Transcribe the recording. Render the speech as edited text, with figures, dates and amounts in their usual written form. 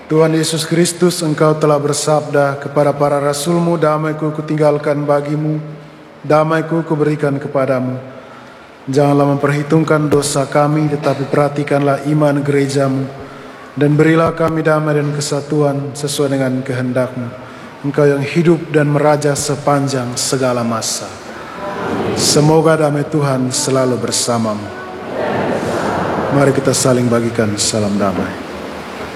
Tuhan Yesus Kristus, Engkau telah bersabda kepada para rasul-Mu, damai-Ku kutinggalkan bagimu, damai-Ku kuberikan kepadamu. Janganlah memperhitungkan dosa kami, tetapi perhatikanlah iman gereja-Mu, dan berilah kami damai dan kesatuan sesuai dengan kehendak-Mu. Engkau yang hidup dan meraja sepanjang segala masa. Semoga damai Tuhan selalu bersamamu. Mari kita saling bagikan salam damai.